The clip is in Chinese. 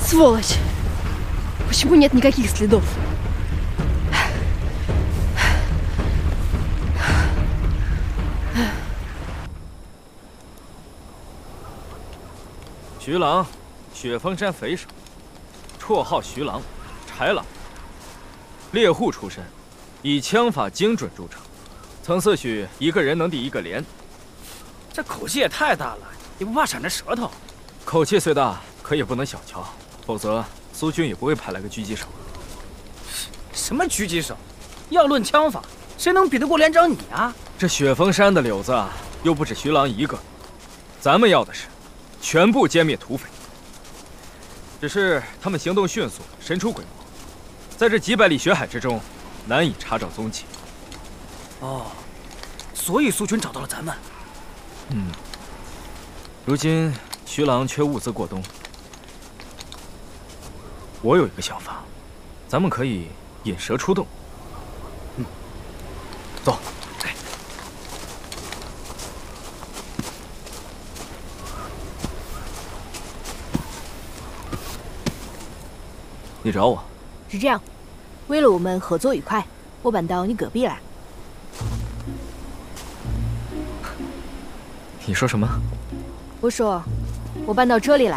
Сволочь! Почему нет никаких следов? 徐郎，雪峰山匪首，绰号徐郎、豺狼，猎户出身，以枪法精准著称，曾自诩一个人能抵一个连。 这口气也太大了，也不怕闪着舌头？ 口气虽大，可也不能小瞧，否则苏军也不会派来个狙击手。 什么狙击手？要论枪法，谁能比得过连长你啊？ 这雪峰山的柳子啊，又不止徐郎一个，咱们要的是全部歼灭土匪。只是他们行动迅速，神出鬼没，在这几百里雪海之中，难以查找踪迹。 哦，所以苏军找到了咱们。 如今徐郎却物资过冬，我有一个想法，咱们可以引蛇出洞。走。你找我？ 是这样，为了我们合作愉快，我搬到你隔壁来。 你说什么？ 我说，我搬到这里来，